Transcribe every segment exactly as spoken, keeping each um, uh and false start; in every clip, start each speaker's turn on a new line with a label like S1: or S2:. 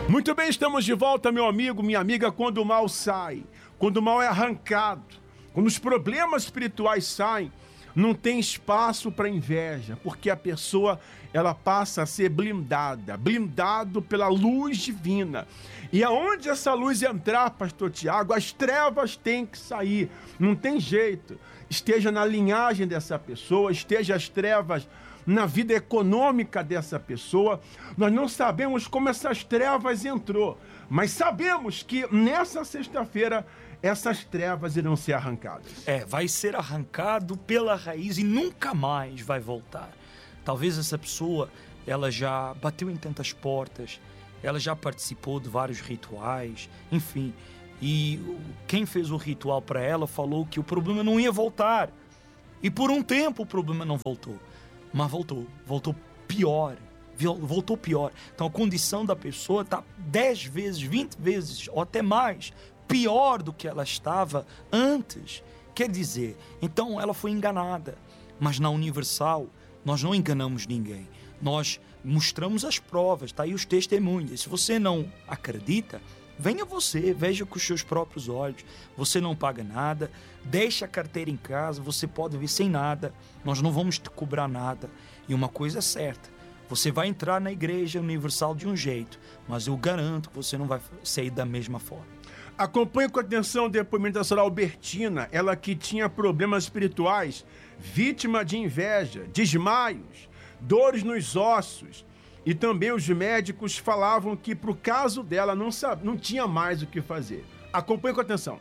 S1: Muito bem, estamos de volta, meu amigo, minha amiga. Quando o mal sai, quando o mal é arrancado, quando os problemas espirituais saem, não tem espaço para inveja, porque a pessoa ela passa a ser blindada, blindado pela luz divina. E aonde essa luz entrar, pastor Tiago, as trevas têm que sair, não tem jeito. Esteja na linhagem dessa pessoa, esteja as trevas na vida econômica dessa pessoa. Nós não sabemos como essas trevas entrou, mas sabemos que nessa sexta-feira essas trevas irão ser arrancadas.
S2: É, vai ser arrancado pela raiz e nunca mais vai voltar. Talvez essa pessoa, ela já bateu em tantas portas, ela já participou de vários rituais, enfim, e quem fez o ritual para ela falou que o problema não ia voltar. E por um tempo o problema não voltou. Mas voltou, voltou pior, voltou pior. Então a condição da pessoa está dez vezes, vinte vezes, ou até mais, pior do que ela estava antes. Quer dizer, então ela foi enganada. Mas na Universal, nós não enganamos ninguém. Nós mostramos as provas, está aí os testemunhos. Se você não acredita, venha você, veja com os seus próprios olhos. Você não paga nada, deixa a carteira em casa, você pode vir sem nada, nós não vamos te cobrar nada. E uma coisa é certa, você vai entrar na Igreja Universal de um jeito, mas eu garanto que você não vai sair da mesma forma.
S1: Acompanhe com atenção o depoimento da senhora Albertina, ela que tinha problemas espirituais, vítima de inveja, desmaios, dores nos ossos. E também os médicos falavam que para o caso dela não, sabe, não tinha mais o que fazer. Acompanhe com atenção.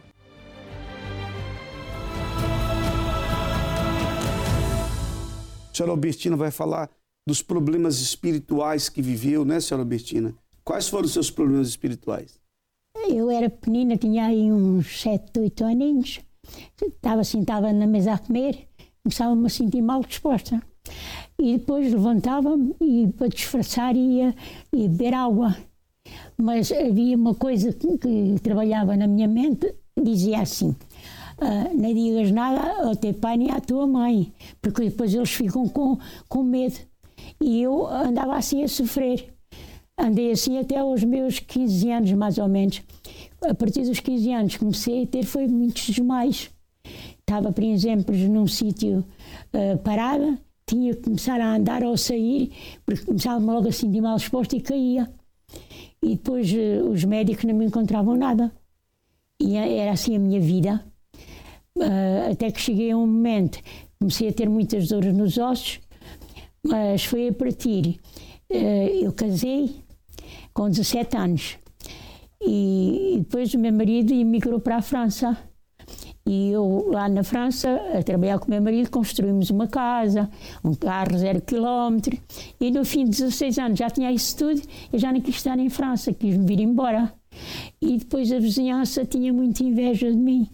S3: A senhora Albertina vai falar dos problemas espirituais que viveu, né, senhora Albertina? Quais foram os seus problemas espirituais?
S4: Eu era pequenina, tinha aí uns sete, oito aninhos. Estava sentada na mesa a comer, começava-me a sentir mal disposta. E depois levantava-me e, para disfarçar, ia, ia beber água. Mas havia uma coisa que, que trabalhava na minha mente, dizia assim: ah, não digas nada ao teu pai nem à tua mãe, porque depois eles ficam com, com medo. E eu andava assim a sofrer. Andei assim até aos meus quinze anos, mais ou menos. A partir dos quinze anos comecei a ter foi muitos desmaios. Estava, por exemplo, num sítio uh, parada, tinha que começar a andar ou sair, porque começava logo a sentir mal disposto e caía. E depois uh, os médicos não me encontravam nada. E era assim a minha vida. Uh, até que cheguei a um momento, comecei a ter muitas dores nos ossos, mas foi a partir. Uh, eu casei com dezassete anos. E, e depois o meu marido emigrou para a França. E eu, lá na França, a trabalhar com o meu marido, construímos uma casa, um carro zero quilómetro. E no fim de dezasseis anos já tinha isso tudo, eu já não quis estar em França, quis me vir embora. E depois a vizinhança tinha muita inveja de mim.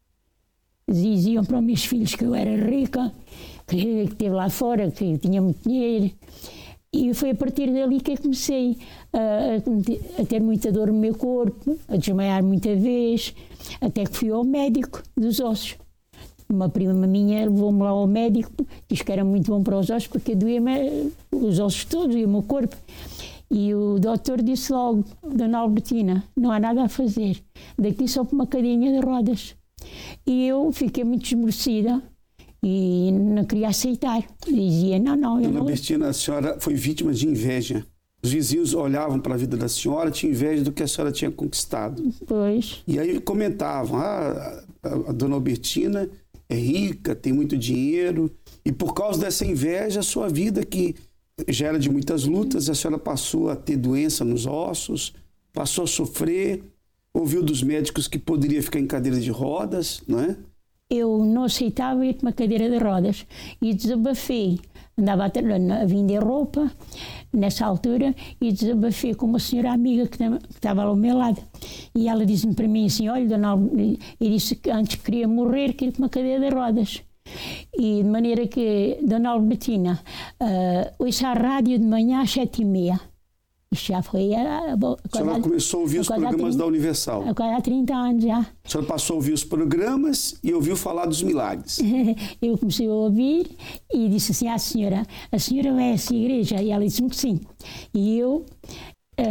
S4: Diziam para os meus filhos que eu era rica, que esteve lá fora, que tinha muito dinheiro. E foi a partir dali que eu comecei a, a ter muita dor no meu corpo, a desmaiar muita vez, até que fui ao médico dos ossos. Uma prima minha levou-me lá ao médico, disse que era muito bom para os ossos, porque doía-me os ossos todos e o meu corpo. E o doutor disse logo: Dona Albertina, não há nada a fazer, daqui só para uma cadeirinha de rodas. E eu fiquei muito esmorecida. E não queria aceitar. Dizia, não, não, eu
S3: Dona
S4: não...
S3: Albertina, a senhora foi vítima de inveja. Os vizinhos olhavam para a vida da senhora, tinham inveja do que a senhora tinha conquistado.
S4: Pois.
S3: E aí comentavam, ah, a, a Dona Albertina é rica, tem muito dinheiro, e por causa dessa inveja, a sua vida, que já era de muitas lutas, a senhora passou a ter doença nos ossos, passou a sofrer, ouviu dos médicos que poderia ficar em cadeira de rodas, não é?
S4: Eu não aceitava ir para uma cadeira de rodas e desabafei. Andava a vender roupa nessa altura e desabafei com uma senhora amiga que estava lá ao meu lado. E ela disse-me para mim assim: olha, Dona Albertina, eu disse que antes queria morrer que ir para uma cadeira de rodas. E de maneira que, Dona Albertina, uh, ouça a rádio de manhã às sete e meia. Isto já foi... A, a,
S3: a senhora há, começou a ouvir os programas trinta, da Universal.
S4: Agora há trinta anos já.
S3: A senhora passou a ouvir os programas e ouviu falar dos milagres.
S4: Eu comecei a ouvir e disse assim à senhora: a senhora vai a essa igreja? E ela disse-me que sim. E eu uh,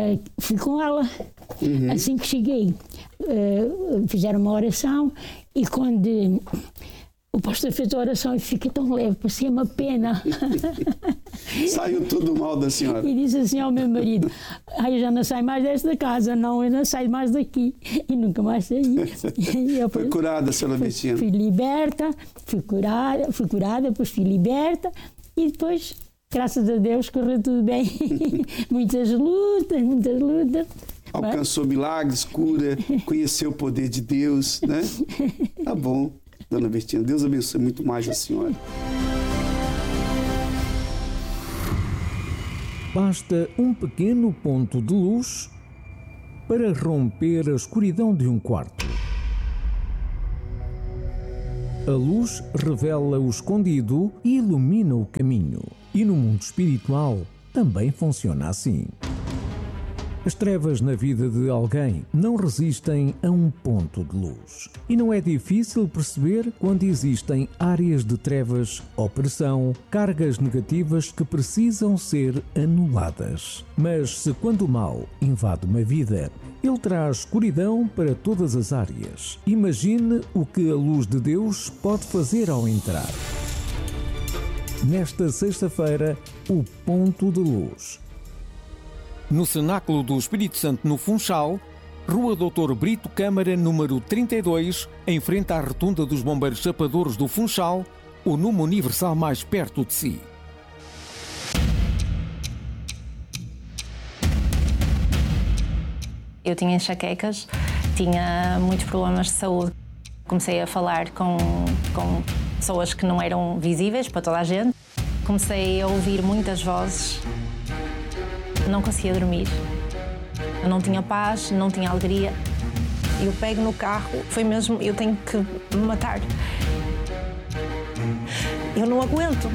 S4: uh, fui com ela. Uhum. Assim que cheguei, uh, fizeram uma oração e quando uh, o pastor fez a oração, eu fiquei tão leve, passei uma pena.
S3: Saiu tudo mal da senhora.
S4: E disse assim ao meu marido: ah, eu já não saio mais desta casa, não, eu não saio mais daqui. E nunca mais saí. E eu,
S3: foi curada, senhora Bettina?
S4: Fui liberta, fui curada, fui curada, depois fui liberta e depois, graças a Deus, correu tudo bem. Muitas lutas, muitas lutas.
S3: Alcançou milagres, cura, conheceu o poder de Deus, né? Tá bom, dona Bettina. Deus abençoe muito mais a senhora.
S5: Basta um pequeno ponto de luz para romper a escuridão de um quarto. A luz revela o escondido e ilumina o caminho. E no mundo espiritual também funciona assim. As trevas na vida de alguém não resistem a um ponto de luz. E não é difícil perceber quando existem áreas de trevas, opressão, cargas negativas que precisam ser anuladas. Mas se quando o mal invade uma vida, ele traz escuridão para todas as áreas. Imagine o que a luz de Deus pode fazer ao entrar. Nesta sexta-feira, o ponto de luz. No Cenáculo do Espírito Santo, no Funchal, Rua doutor Brito Câmara, número trinta e dois, em frente à Rotunda dos Bombeiros Chapadores do Funchal, o número universal mais perto de si.
S6: Eu tinha enxaquecas, tinha muitos problemas de saúde. Comecei a falar com, com pessoas que não eram visíveis para toda a gente. Comecei a ouvir muitas vozes. Não conseguia dormir. Eu não tinha paz, não tinha alegria. Eu pego no carro, foi mesmo, eu tenho que me matar. Eu não aguento.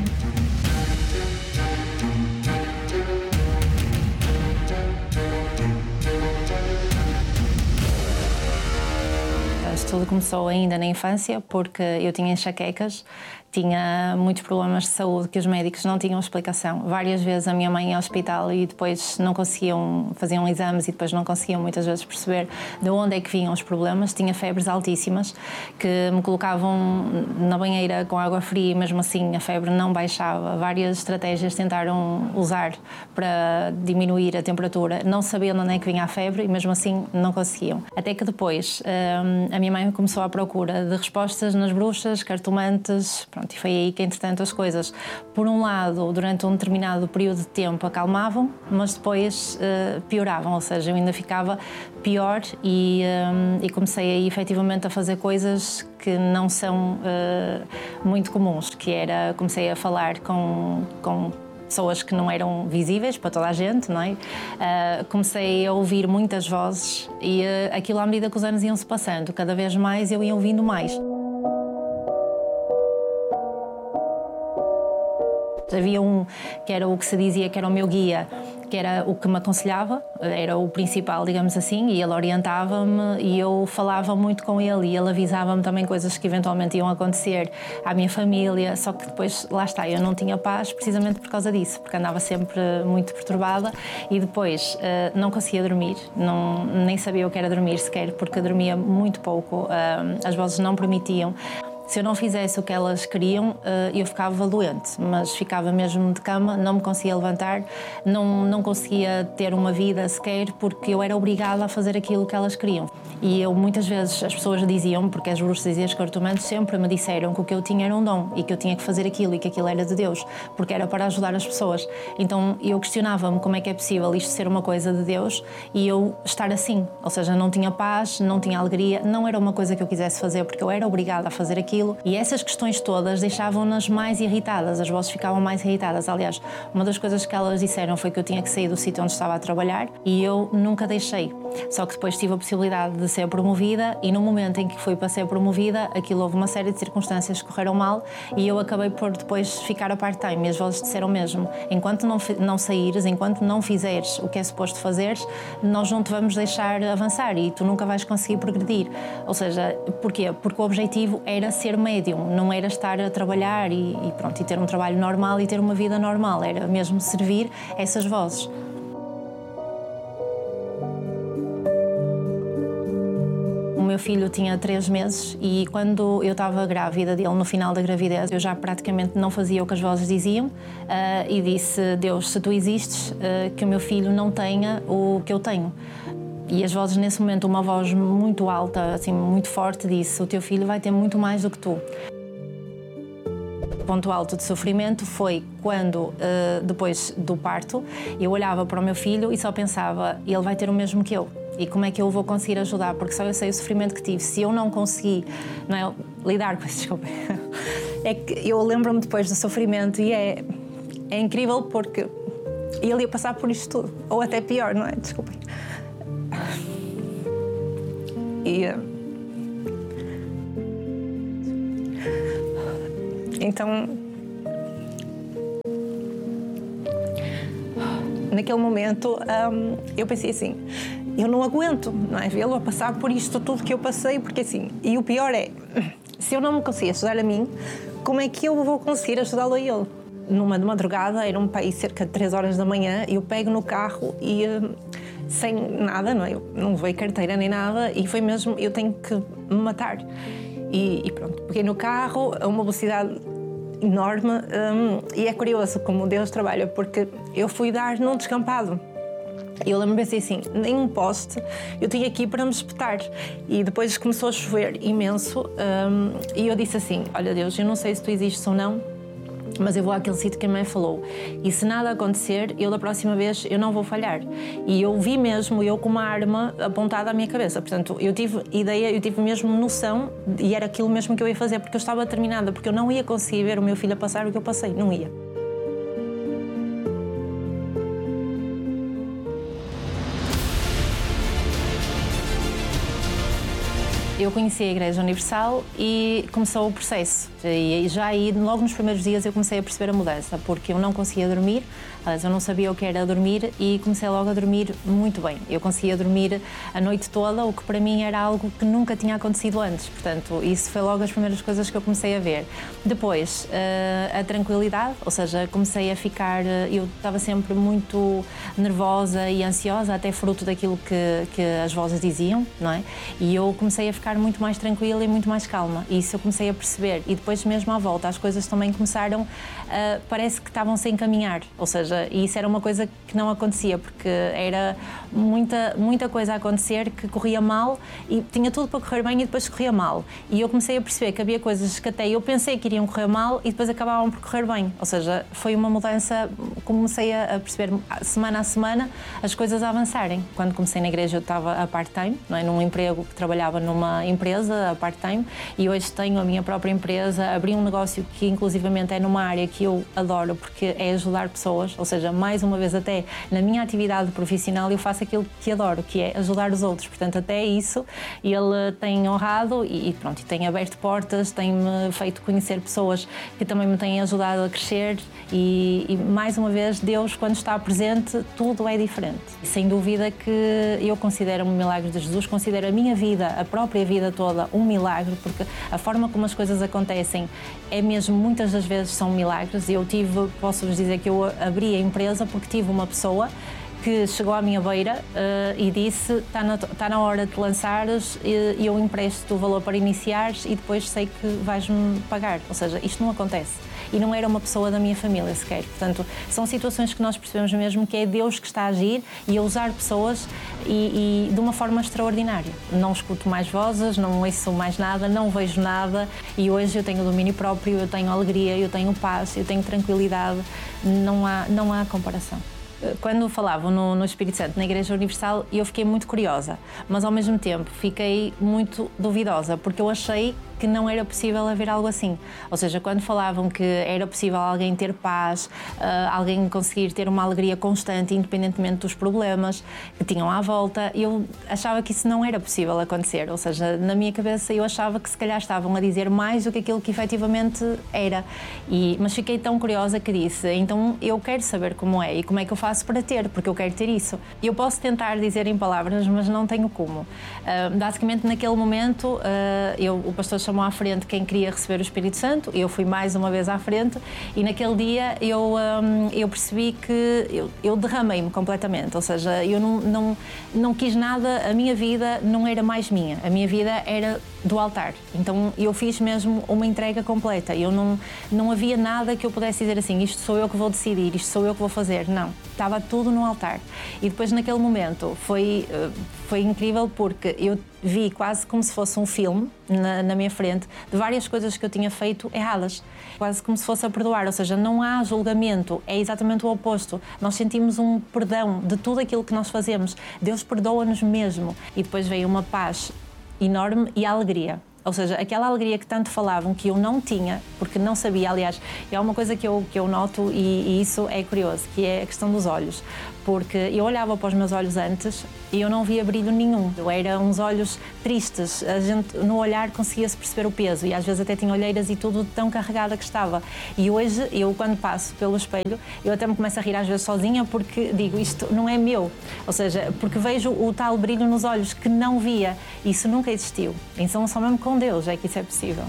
S6: Isto tudo começou ainda na infância, porque eu tinha enxaquecas, tinha muitos problemas de saúde que os médicos não tinham explicação. Várias vezes a minha mãe ia ao hospital e depois não conseguiam, faziam exames e depois não conseguiam muitas vezes perceber de onde é que vinham os problemas. Tinha febres altíssimas que me colocavam na banheira com água fria e mesmo assim a febre não baixava. Várias estratégias tentaram usar para diminuir a temperatura, não sabendo onde é que vinha a febre e mesmo assim não conseguiam. Até que depois a minha mãe começou à procura de respostas nas bruxas, cartomantes. Pronto, e foi aí que, entretanto, as coisas, por um lado, durante um determinado período de tempo, acalmavam, mas depois uh, pioravam, ou seja, eu ainda ficava pior e, um, e comecei aí, efetivamente, a fazer coisas que não são uh, muito comuns, que era, comecei a falar com... com pessoas que não eram visíveis para toda a gente, não é? Uh, comecei a ouvir muitas vozes e uh, aquilo, à medida que os anos iam-se passando, cada vez mais eu ia ouvindo mais. Havia um que era o que se dizia que era o meu guia, que era o que me aconselhava, era o principal, digamos assim, e ele orientava-me e eu falava muito com ele e ele avisava-me também coisas que eventualmente iam acontecer à minha família, só que depois, lá está, eu não tinha paz precisamente por causa disso, porque andava sempre muito perturbada e depois uh, não conseguia dormir, não, nem sabia o que era dormir sequer, porque dormia muito pouco, uh, as vozes não permitiam. Se eu não fizesse o que elas queriam, eu ficava doente, mas ficava mesmo de cama, não me conseguia levantar, não, não conseguia ter uma vida sequer, porque eu era obrigada a fazer aquilo que elas queriam. E eu, muitas vezes, as pessoas diziam, porque as bruxas e os cartomantes sempre me disseram que o que eu tinha era um dom e que eu tinha que fazer aquilo e que aquilo era de Deus, porque era para ajudar as pessoas. Então eu questionava-me como é que é possível isto ser uma coisa de Deus e eu estar assim, ou seja, não tinha paz, não tinha alegria, não era uma coisa que eu quisesse fazer, porque eu era obrigada a fazer aquilo. E essas questões todas deixavam-nas mais irritadas, as vozes ficavam mais irritadas. Aliás, uma das coisas que elas disseram foi que eu tinha que sair do sítio onde estava a trabalhar e eu nunca deixei. Só que depois tive a possibilidade de ser promovida e no momento em que fui para ser promovida, aquilo houve uma série de circunstâncias que correram mal e eu acabei por depois ficar a part-time. E as vozes disseram mesmo, enquanto não, não saíres, enquanto não fizeres o que é suposto fazeres, nós não te vamos deixar avançar e tu nunca vais conseguir progredir. Ou seja, porquê? Porque o objetivo era ser médium, não era estar a trabalhar e, e, pronto, e ter um trabalho normal e ter uma vida normal, era mesmo servir essas vozes. filho tinha três meses e quando eu estava grávida dele, no final da gravidez, eu já praticamente não fazia o que as vozes diziam uh, e disse, Deus, se tu existes, uh, que o meu filho não tenha o que eu tenho. E as vozes, nesse momento, uma voz muito alta, assim, muito forte, disse, o teu filho vai ter muito mais do que tu. O ponto alto de sofrimento foi quando, uh, depois do parto, eu olhava para o meu filho e só pensava, ele vai ter o mesmo que eu. E como é que eu vou conseguir ajudar? Porque só eu sei o sofrimento que tive. Se eu não conseguir, não é, lidar com isso, desculpa. É que eu lembro-me depois do sofrimento e é, é incrível porque ele ia passar por isto tudo. Ou até pior, não é? Desculpem. E... Uh, Então, naquele momento, um, eu pensei assim, eu não aguento, não é? Vê-lo a passar por isto tudo que eu passei, porque assim, e o pior é, se eu não me conseguir ajudar a mim, como é que eu vou conseguir ajudá-lo a ele? Numa de madrugada, era um país cerca de três horas da manhã, eu pego no carro e... Um, sem nada, não é? Eu não levei carteira nem nada e foi mesmo, eu tenho que me matar. E, e pronto, peguei no carro a uma velocidade enorme um, e é curioso como Deus trabalha, porque eu fui dar num descampado. Eu lembro-me assim, nem um poste, eu tinha aqui para me espetar. E depois começou a chover imenso um, e eu disse assim, olha Deus, eu não sei se tu existes ou não, mas eu vou àquele sítio que a mãe falou. E se nada acontecer, eu da próxima vez eu não vou falhar. E eu vi mesmo, eu com uma arma apontada à minha cabeça. Portanto, eu tive ideia, eu tive mesmo noção, e era aquilo mesmo que eu ia fazer, porque eu estava determinada, porque eu não ia conseguir ver o meu filho a passar o que eu passei, não ia. Eu conheci a Igreja Universal e começou o processo. E já aí, logo nos primeiros dias, eu comecei a perceber a mudança, porque eu não conseguia dormir, eu não sabia o que era dormir e comecei logo a dormir muito bem. Eu conseguia dormir a noite toda, o que para mim era algo que nunca tinha acontecido antes. Portanto, isso foi logo as primeiras coisas que eu comecei a ver. Depois, a tranquilidade, ou seja, comecei a ficar... Eu estava sempre muito nervosa e ansiosa, até fruto daquilo que, que as vozes diziam, não é? E eu comecei a ficar muito mais tranquila e muito mais calma. E isso eu comecei a perceber. E depois, mesmo à volta, as coisas também começaram, uh, parece que estavam-se a encaminhar. Ou seja, isso era uma coisa que não acontecia, porque era muita, muita coisa a acontecer que corria mal e tinha tudo para correr bem e depois corria mal. E eu comecei a perceber que havia coisas que até eu pensei que iriam correr mal e depois acabavam por correr bem. Ou seja, foi uma mudança, comecei a perceber semana a semana as coisas a avançarem. Quando comecei na igreja eu estava a part-time, não é? Num emprego que trabalhava numa empresa a part-time e hoje tenho a minha própria empresa, abri um negócio que inclusivamente é numa área que eu adoro porque é ajudar pessoas, ou seja, mais uma vez até na minha atividade profissional eu faço aquilo que adoro, que é ajudar os outros, portanto até isso ele tem honrado e pronto, tem aberto portas, tem-me feito conhecer pessoas que também me têm ajudado a crescer e, e mais uma vez Deus quando está presente tudo é diferente. E sem dúvida que eu considero um milagre de Jesus, considero a minha vida, a própria vida toda um milagre, porque a forma como as coisas acontecem é mesmo, muitas das vezes são milagres. Eu tive, posso-vos dizer que eu abri a empresa porque tive uma pessoa que chegou à minha beira uh, e disse, está na, tá na hora de lançares e, e eu empresto o valor para iniciares e depois sei que vais-me pagar. Ou seja, isto não acontece. E não era uma pessoa da minha família sequer. Portanto, são situações que nós percebemos mesmo que é Deus que está a agir e a usar pessoas e, e de uma forma extraordinária. Não escuto mais vozes, não ouço mais nada, não vejo nada e hoje eu tenho domínio próprio, eu tenho alegria, eu tenho paz, eu tenho tranquilidade, não há, não há comparação. Quando falavam no, no Espírito Santo, na Igreja Universal, eu fiquei muito curiosa, mas ao mesmo tempo fiquei muito duvidosa, porque eu achei que não era possível haver algo assim. Ou seja, quando falavam que era possível alguém ter paz, uh, alguém conseguir ter uma alegria constante, independentemente dos problemas que tinham à volta, eu achava que isso não era possível acontecer. Ou seja, na minha cabeça eu achava que se calhar estavam a dizer mais do que aquilo que efetivamente era. E, mas fiquei tão curiosa que disse, então eu quero saber como é e como é que eu faço para ter, porque eu quero ter isso. Eu posso tentar dizer em palavras, mas não tenho como. Uh, basicamente, naquele momento, uh, eu, o pastor chamou à frente quem queria receber o Espírito Santo, eu fui mais uma vez à frente e naquele dia eu, um, eu percebi que eu, eu derramei-me completamente, ou seja, eu não, não, não quis nada, a minha vida não era mais minha, a minha vida era do altar, então eu fiz mesmo uma entrega completa, eu não, não havia nada que eu pudesse dizer assim, isto sou eu que vou decidir, isto sou eu que vou fazer, não, estava tudo no altar. E depois naquele momento foi, foi incrível porque eu vi quase como se fosse um filme na, na minha frente de várias coisas que eu tinha feito erradas, quase como se fosse a perdoar, ou seja, não há julgamento, é exatamente o oposto, nós sentimos um perdão de tudo aquilo que nós fazemos, Deus perdoa-nos mesmo e depois veio uma paz enorme e a alegria. Ou seja, aquela alegria que tanto falavam que eu não tinha, porque não sabia, aliás, é uma coisa que eu, que eu noto e, e isso é curioso, que é a questão dos olhos. Porque eu olhava para os meus olhos antes e eu não via brilho nenhum. Eram uns olhos tristes, a gente no olhar conseguia-se perceber o peso e às vezes até tinha olheiras e tudo tão carregada que estava. E hoje, eu quando passo pelo espelho, eu até me começo a rir às vezes sozinha porque digo, isto não é meu. Ou seja, porque vejo o tal brilho nos olhos que não via. Isso nunca existiu. Então só mesmo com Deus é que isso é possível.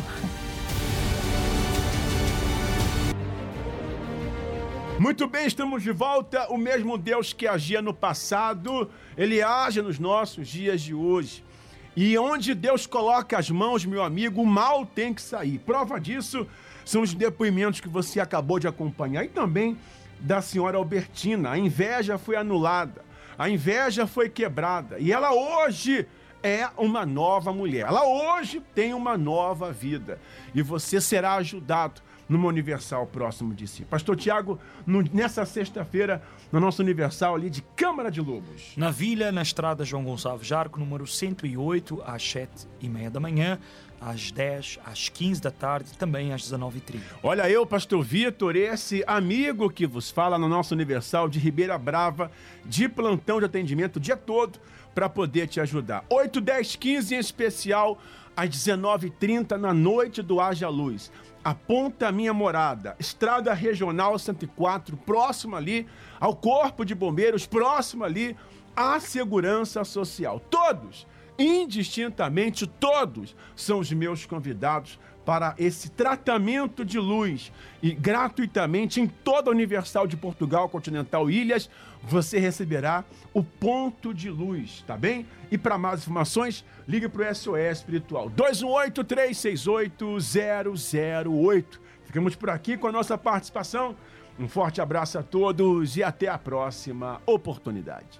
S1: Muito bem, estamos de volta. O mesmo Deus que agia no passado, Ele age nos nossos dias de hoje. E onde Deus coloca as mãos, meu amigo, o mal tem que sair. Prova disso são os depoimentos que você acabou de acompanhar. E também da senhora Albertina. A inveja foi anulada, a inveja foi quebrada. E ela hoje é uma nova mulher. Ela hoje tem uma nova vida. E você será ajudado numa Universal próximo de si. Pastor Tiago, no, nessa sexta-feira, no nosso Universal ali de Câmara de Lobos.
S2: Na Vila, na estrada João Gonçalves Jarco, número cento e oito, às sete e meia da manhã, às dez, às quinze da tarde, também às dezenove e trinta.
S1: Olha eu, Pastor Vitor, esse amigo que vos fala no nosso Universal de Ribeira Brava, de plantão de atendimento o dia todo, para poder te ajudar. oito, dez, quinze em especial, às dezenove e trinta, na noite do Haja Luz. Aponta a minha morada, Estrada Regional cento e quatro, próximo ali ao Corpo de Bombeiros, próximo ali à Segurança Social. Todos, indistintamente, todos são os meus convidados para esse tratamento de luz. E gratuitamente, em toda a Universal de Portugal, Continental Ilhas, você receberá o ponto de luz, tá bem? E para mais informações, ligue para o S O S Espiritual, dois um oito, três seis oito, zero zero oito. Ficamos por aqui com a nossa participação. Um forte abraço a todos e até a próxima oportunidade.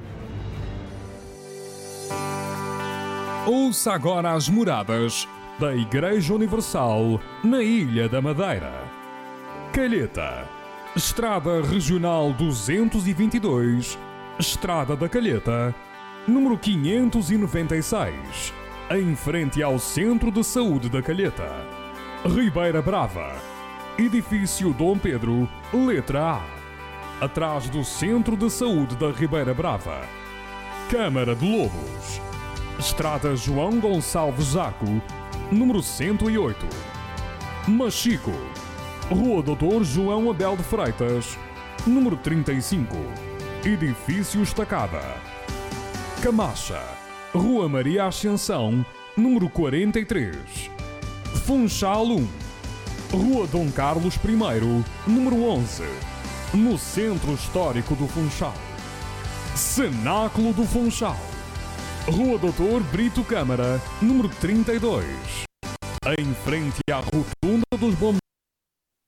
S7: Ouça agora as moradas da Igreja Universal na Ilha da Madeira. Calheta, Estrada Regional duzentos e vinte e dois, Estrada da Calheta, número quinhentos e noventa e seis, em frente ao Centro de Saúde da Calheta. Ribeira Brava, Edifício Dom Pedro, letra A, atrás do Centro de Saúde da Ribeira Brava. Câmara de Lobos, Estrada João Gonçalves Jarco, número cento e oito. Machico, Rua doutor João Abel de Freitas, número trinta e cinco, Edifício Estacada. Camacha, Rua Maria Ascensão, número quarenta e três. Funchal um, Rua Dom Carlos I, número onze, no Centro Histórico do Funchal. Cenáculo do Funchal, Rua doutor Brito Câmara, número trinta e dois, em frente à Rotunda dos Bombeiros.